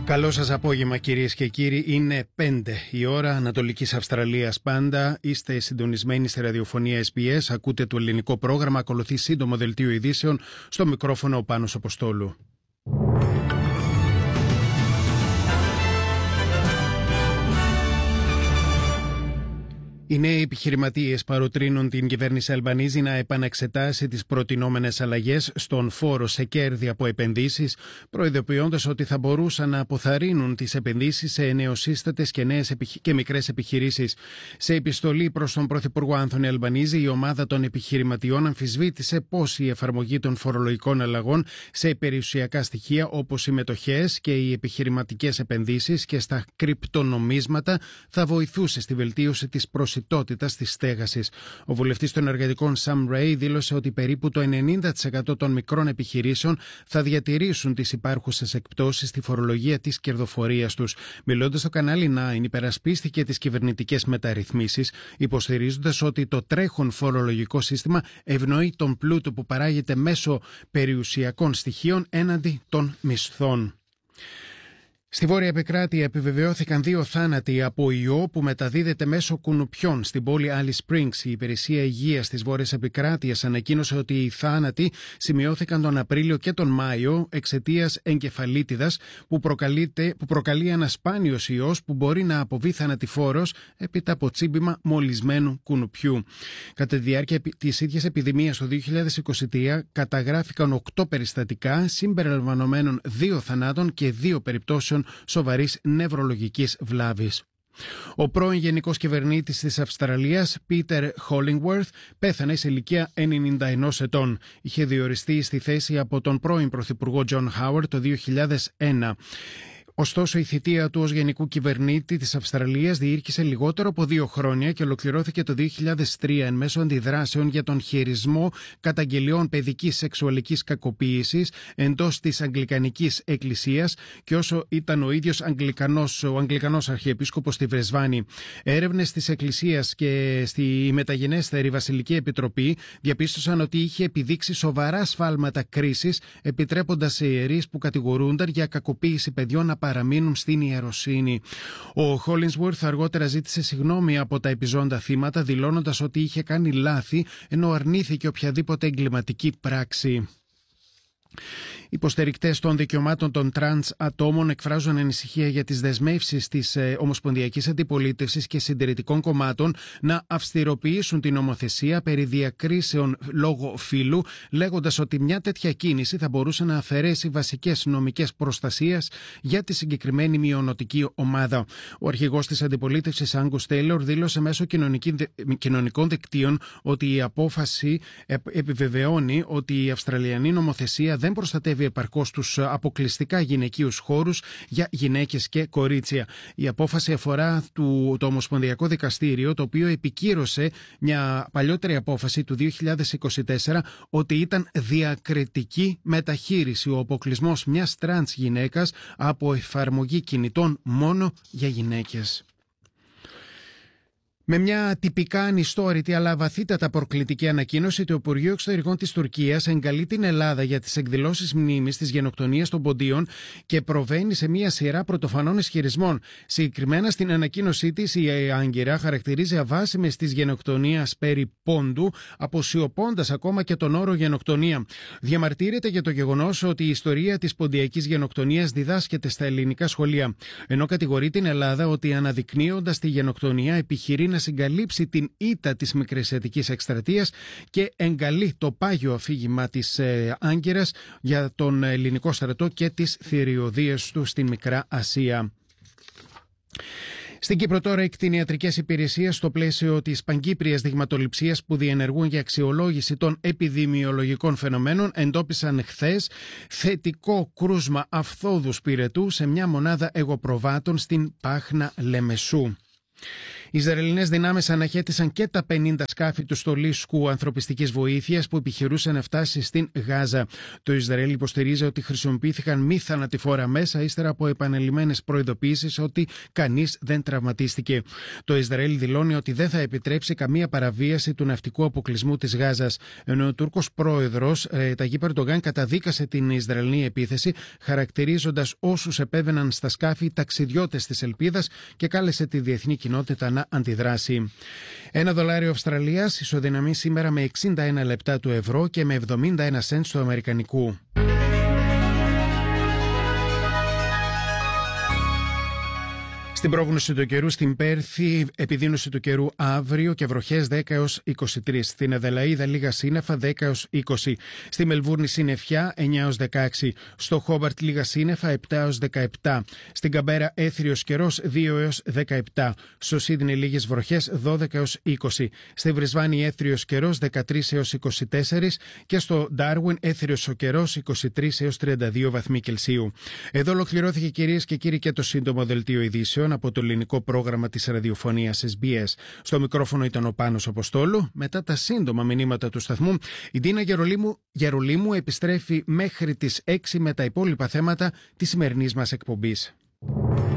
Καλό σας απόγευμα κυρίες και κύριοι, είναι 5 η ώρα Ανατολικής Αυστραλίας πάντα. Είστε συντονισμένοι στη ραδιοφωνία SBS, ακούτε το ελληνικό πρόγραμμα, ακολουθεί σύντομο δελτίο ειδήσεων, στο μικρόφωνο ο Πάνος Αποστόλου. Οι νέοι επιχειρηματίες παροτρύνουν την κυβέρνηση Αλμπανίζη να επαναξετάσει τις προτινόμενες αλλαγές στον φόρο σε κέρδη από επενδύσεις, προειδοποιώντας ότι θα μπορούσαν να αποθαρρύνουν τις επενδύσεις σε νεοσύστατες και μικρές επιχειρήσεις. Σε επιστολή προς τον Πρωθυπουργό Άνθονι Αλμπανίζη, η ομάδα των επιχειρηματιών αμφισβήτησε πώς η εφαρμογή των φορολογικών αλλαγών σε περιουσιακά στοιχεία όπως οι μετοχές και οι επιχειρηματικές επενδύσεις και στα κρυπτονομίσματα θα βοηθούσε στη βελτίωση της προσιτότητας της στέγασης. Ο βουλευτής των Εργατικών Sam Ray δήλωσε ότι περίπου το 90% των μικρών επιχειρήσεων θα διατηρήσουν τις υπάρχουσες εκπτώσεις στη φορολογία της κερδοφορίας τους. Μιλώντας στο κανάλι 9, υπερασπίστηκε τις κυβερνητικές μεταρρυθμίσεις, υποστηρίζοντας ότι το τρέχον φορολογικό σύστημα ευνοεί τον πλούτο που παράγεται μέσω περιουσιακών στοιχείων έναντι των μισθών. Στη Βόρεια Επικράτεια επιβεβαιώθηκαν 2 θάνατοι από ιό που μεταδίδεται μέσω κουνουπιών στην πόλη Alice Springs. Η Υπηρεσία Υγείας της Βόρειας Επικράτειας ανακοίνωσε ότι οι θάνατοι σημειώθηκαν τον Απρίλιο και τον Μάιο εξαιτίας εγκεφαλίτιδας που προκαλεί ένα σπάνιος ιός που μπορεί να αποβεί θανατηφόρος έπειτα από τσίμπημα μολυσμένου κουνουπιού. Κατά τη διάρκεια της ίδιας επιδημίας το 2023 καταγράφηκαν 8 περιστατικά συμπεριλαμβανομένων 2 θανάτων και 2 περιπτώσεων σοβαρής νευρολογικής βλάβης. Ο πρώην γενικός κυβερνήτης της Αυστραλίας, Peter Hollingworth, πέθανε σε ηλικία 91 ετών. Είχε διοριστεί στη θέση από τον πρώην πρωθυπουργό John Howard το 2001. Ωστόσο, η θητεία του ως γενικού κυβερνήτη της Αυστραλίας διήρκησε λιγότερο από 2 χρόνια και ολοκληρώθηκε το 2003 εν μέσω αντιδράσεων για τον χειρισμό καταγγελιών παιδικής σεξουαλικής κακοποίησης εντός της Αγγλικανικής Εκκλησίας και όσο ήταν ο ίδιος ο Αγγλικανός Αρχιεπίσκοπος στη Βρεσβάνη. Έρευνες της Εκκλησίας και στη μεταγενέστερη Βασιλική Επιτροπή διαπίστωσαν ότι είχε επιδείξει σοβαρά σφάλματα κρίσης, επιτρέποντας σε ιερείς που κατηγορούνταν για κακοποίηση παιδιών να παραμείνουν στην ιεροσύνη. Ο Hollingsworth αργότερα ζήτησε συγγνώμη από τα επιζώντα θύματα, δηλώνοντας ότι είχε κάνει λάθη, ενώ αρνήθηκε οποιαδήποτε εγκληματική πράξη. Υποστηρικτές των δικαιωμάτων των τρανς ατόμων εκφράζουν ανησυχία για τις δεσμεύσεις της Ομοσπονδιακής Αντιπολίτευσης και συντηρητικών κομμάτων να αυστηροποιήσουν την νομοθεσία περί διακρίσεων λόγω φύλου, λέγοντας ότι μια τέτοια κίνηση θα μπορούσε να αφαιρέσει βασικές νομικές προστασίες για τη συγκεκριμένη μειονοτική ομάδα. Ο αρχηγός της Αντιπολίτευσης, Angus Taylor, δήλωσε μέσω κοινωνικών δικτύων ότι η απόφαση επιβεβαιώνει ότι η Αυστραλιανή νομοθεσία δεν προστατεύει επαρκώς τους αποκλειστικά γυναικείους χώρους για γυναίκες και κορίτσια. Η απόφαση αφορά το Ομοσπονδιακό Δικαστήριο, το οποίο επικύρωσε μια παλιότερη απόφαση του 2024 ότι ήταν διακριτική μεταχείριση ο αποκλεισμός μιας τρανς γυναίκας από εφαρμογή κινητών μόνο για γυναίκες. Με μια τυπικά ανιστόρητη αλλά βαθύτατα προκλητική ανακοίνωση, το Υπουργείο Εξωτερικών της Τουρκίας εγκαλεί την Ελλάδα για τις εκδηλώσεις μνήμης της γενοκτονίας των Ποντίων και προβαίνει σε μια σειρά πρωτοφανών ισχυρισμών. Συγκεκριμένα στην ανακοίνωσή της, η Άγκυρα χαρακτηρίζει αβάσιμες της γενοκτονίας περί Πόντου, αποσιωπώντας ακόμα και τον όρο γενοκτονία. Διαμαρτύρεται για το γεγονός ότι η ιστορία της ποντιακής γενοκτονίας διδάσκεται στα ελληνικά σχολεία, ενώ κατηγορεί την Ελλάδα ότι αναδεικνύοντας τη γενοκτονία επιχειρεί να συγκαλύψει την ήττα της Μικρασιατικής εκστρατείας και εγκαλεί το πάγιο αφήγημα της Άγκυρας για τον ελληνικό στρατό και τις θηριωδίες του στην Μικρά Ασία. Στην Κύπρο τώρα, οι κτηνιατρικές υπηρεσίες στο πλαίσιο της παγκύπριας δειγματοληψίας που διενεργούν για αξιολόγηση των επιδημιολογικών φαινομένων εντόπισαν χθες θετικό κρούσμα αφθόδου πυρετού σε μια μονάδα εγωπροβάτων στην Πάχνα Λεμεσού. Οι Ισραηλινές δυνάμεις αναχέτησαν και τα 50 σκάφη του στολίσκου ανθρωπιστικής βοήθειας που επιχειρούσαν να φτάσει στην Γάζα. Το Ισραήλ υποστηρίζει ότι χρησιμοποιήθηκαν μη θανατηφόρα μέσα ύστερα από επανελειμμένες προειδοποιήσεις ότι κανείς δεν τραυματίστηκε. Το Ισραήλ δηλώνει ότι δεν θα επιτρέψει καμία παραβίαση του ναυτικού αποκλεισμού της Γάζας. Ενώ ο Τούρκος πρόεδρος Ταγίπ Ερντογάν καταδίκασε την Ισραηλινή επίθεση, χαρακτηρίζοντας όσους επέβαιναν στα σκάφη ταξιδιώτες της ελπίδας και κάλεσε τη διεθνή κοινότητα να αντιδράσει. $1 Αυστραλίας ισοδυναμεί σήμερα με 61 λεπτά του ευρώ και με 71 σεντ του αμερικανικού. Στην πρόγνωση του καιρού στην Πέρθη, επιδείνωση του καιρού αύριο και βροχές 10 έως 23. Στην Αδελαΐδα λίγα σύννεφα 10 έως 20. Στη Μελβούρνη συννεφιά 9 έως 16. Στο Χόμπαρτ λίγα σύννεφα 7 έως 17. Στην Καμπέρα έθριος καιρός 2 έως 17. Στο Σίδνεϊ λίγες βροχές 12 έως 20. Στη Βρισβάνη έθριος καιρός 13 έως 24. Και στο Ντάρουιν έθριος ο καιρός 23 έως 32 βαθμοί Κελσίου. Εδώ ολοκληρώθηκε, κυρίες και κύριοι, και το σύντομο δελτίο ειδήσεων από το ελληνικό πρόγραμμα της ραδιοφωνίας SBS. Στο μικρόφωνο ήταν ο Πάνος Αποστόλου. Μετά τα σύντομα μηνύματα του σταθμού, η Ντίνα Γερολίμου επιστρέφει μέχρι τις 6 με τα υπόλοιπα θέματα της σημερινής μας εκπομπής.